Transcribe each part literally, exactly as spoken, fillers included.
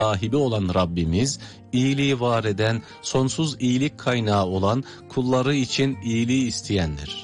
sahibi olan Rabbimiz, iyiliği var eden, sonsuz iyilik kaynağı olan kulları için iyiliği isteyendir.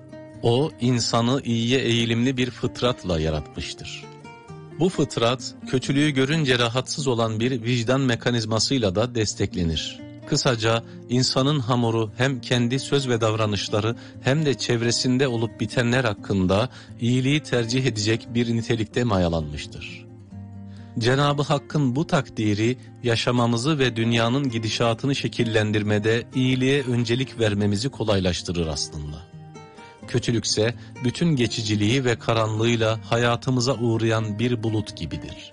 O, insanı iyiye eğilimli bir fıtratla yaratmıştır. Bu fıtrat, kötülüğü görünce rahatsız olan bir vicdan mekanizmasıyla da desteklenir. Kısaca, insanın hamuru hem kendi söz ve davranışları hem de çevresinde olup bitenler hakkında iyiliği tercih edecek bir nitelikte mayalanmıştır. Cenab-ı Hakk'ın bu takdiri, yaşamamızı ve dünyanın gidişatını şekillendirmede iyiliğe öncelik vermemizi kolaylaştırır aslında. Kötülükse bütün geçiciliği ve karanlığıyla hayatımıza uğrayan bir bulut gibidir.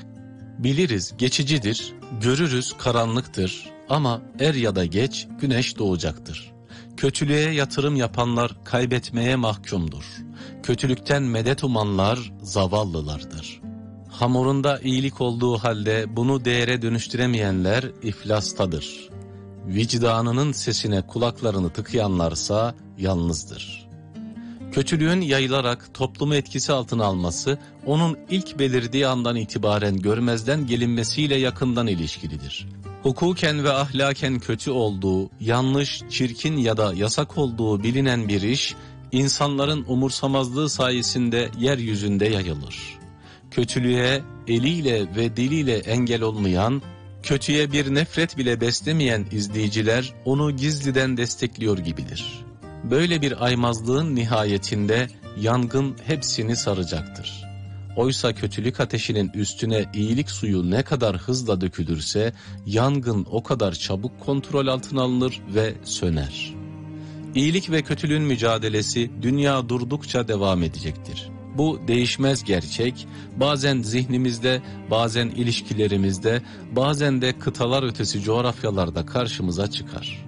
Biliriz geçicidir, görürüz karanlıktır ama er ya da geç güneş doğacaktır. Kötülüğe yatırım yapanlar kaybetmeye mahkumdur. Kötülükten medet umanlar zavallılardır. Hamurunda iyilik olduğu halde bunu değere dönüştüremeyenler iflastadır. Vicdanının sesine kulaklarını tıkayanlarsa yalnızdır. Kötülüğün yayılarak toplumu etkisi altına alması, onun ilk belirdiği andan itibaren görmezden gelinmesiyle yakından ilişkilidir. Hukuken ve ahlaken kötü olduğu, yanlış, çirkin ya da yasak olduğu bilinen bir iş, insanların umursamazlığı sayesinde yeryüzünde yayılır. Kötülüğe eliyle ve diliyle engel olmayan, kötüye bir nefret bile beslemeyen izleyiciler onu gizliden destekliyor gibidir. Böyle bir aymazlığın nihayetinde yangın hepsini saracaktır. Oysa kötülük ateşinin üstüne iyilik suyu ne kadar hızla dökülürse, yangın o kadar çabuk kontrol altına alınır ve söner. İyilik ve kötülüğün mücadelesi dünya durdukça devam edecektir. Bu değişmez gerçek, bazen zihnimizde, bazen ilişkilerimizde, bazen de kıtalar ötesi coğrafyalarda karşımıza çıkar.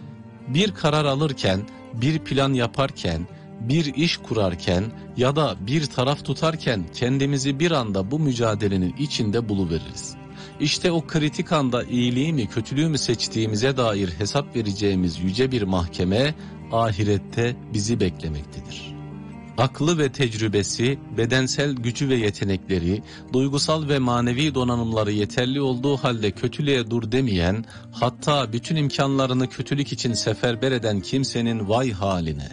Bir karar alırken, bir plan yaparken, bir iş kurarken ya da bir taraf tutarken kendimizi bir anda bu mücadelenin içinde buluveririz. İşte o kritik anda iyiliği mi kötülüğü mü seçtiğimize dair hesap vereceğimiz yüce bir mahkeme ahirette bizi beklemektedir. Aklı ve tecrübesi, bedensel gücü ve yetenekleri, duygusal ve manevi donanımları yeterli olduğu halde kötülüğe dur demeyen, hatta bütün imkanlarını kötülük için seferber eden kimsenin vay haline.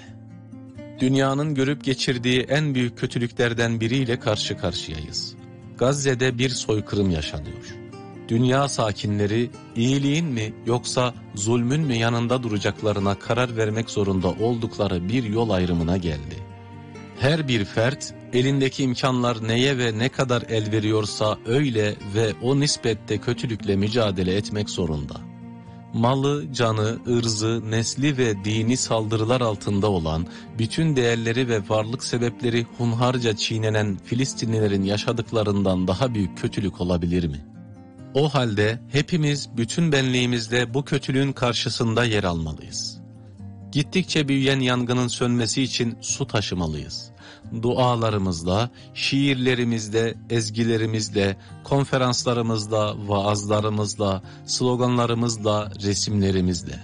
Dünyanın görüp geçirdiği en büyük kötülüklerden biriyle karşı karşıyayız. Gazze'de bir soykırım yaşanıyor. Dünya sakinleri iyiliğin mi yoksa zulmün mü yanında duracaklarına karar vermek zorunda oldukları bir yol ayrımına geldi. Her bir fert elindeki imkanlar neye ve ne kadar el veriyorsa öyle ve o nispette kötülükle mücadele etmek zorunda. Malı, canı, ırzı, nesli ve dini saldırılar altında olan, bütün değerleri ve varlık sebepleri hunharca çiğnenen Filistinlilerin yaşadıklarından daha büyük kötülük olabilir mi? O halde hepimiz bütün benliğimizle bu kötülüğün karşısında yer almalıyız. Gittikçe büyüyen yangının sönmesi için su taşımalıyız. Dualarımızla, şiirlerimizle, ezgilerimizle, konferanslarımızla, vaazlarımızla, sloganlarımızla, resimlerimizle.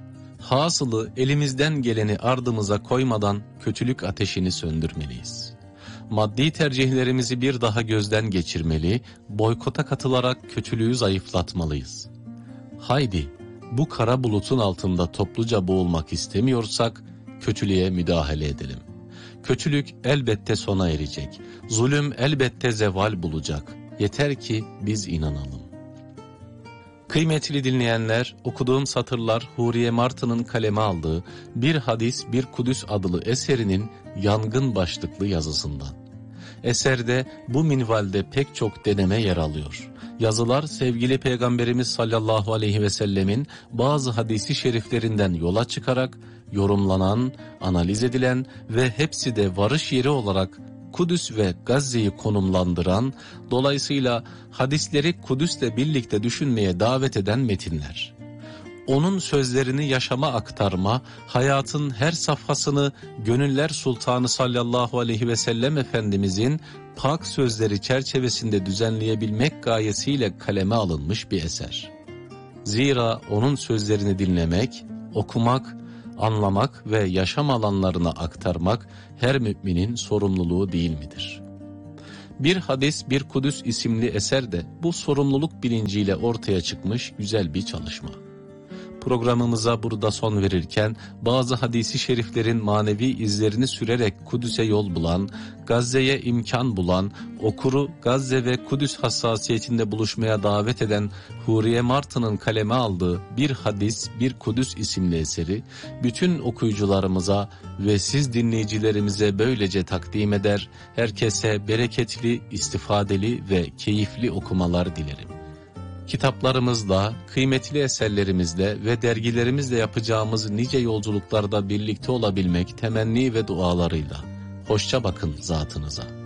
Hasılı elimizden geleni ardımıza koymadan kötülük ateşini söndürmeliyiz. Maddi tercihlerimizi bir daha gözden geçirmeli, boykota katılarak kötülüğü zayıflatmalıyız. Haydi, bu kara bulutun altında topluca boğulmak istemiyorsak, kötülüğe müdahale edelim. Kötülük elbette sona erecek, zulüm elbette zeval bulacak. Yeter ki biz inanalım. Kıymetli dinleyenler, okuduğum satırlar Huriye Martı'nın kaleme aldığı Bir Hadis Bir Kudüs adlı eserinin yangın başlıklı yazısından. Eserde bu minvalde pek çok deneme yer alıyor. Yazılar sevgili Peygamberimiz sallallahu aleyhi ve sellemin bazı hadisi şeriflerinden yola çıkarak yorumlanan, analiz edilen ve hepsi de varış yeri olarak Kudüs ve Gazze'yi konumlandıran, dolayısıyla hadisleri Kudüs'le birlikte düşünmeye davet eden metinler. Onun sözlerini yaşama aktarma, hayatın her safhasını Gönüller Sultanı sallallahu aleyhi ve sellem Efendimizin pak sözleri çerçevesinde düzenleyebilmek gayesiyle kaleme alınmış bir eser. Zira onun sözlerini dinlemek, okumak, anlamak ve yaşam alanlarına aktarmak her müminin sorumluluğu değil midir? Bir Hadis Bir Kudüs isimli eser de bu sorumluluk bilinciyle ortaya çıkmış güzel bir çalışma. Programımıza burada son verirken bazı hadisi şeriflerin manevi izlerini sürerek Kudüs'e yol bulan, Gazze'ye imkan bulan, okuru Gazze ve Kudüs hassasiyetinde buluşmaya davet eden Huriye Martı'nın kaleme aldığı Bir Hadis Bir Kudüs isimli eseri bütün okuyucularımıza ve siz dinleyicilerimize böylece takdim eder, herkese bereketli, istifadeli ve keyifli okumalar dilerim. Kitaplarımızla, kıymetli eserlerimizle ve dergilerimizle yapacağımız nice yolculuklarda birlikte olabilmek temenni ve dualarıyla. Hoşça bakın zatınıza.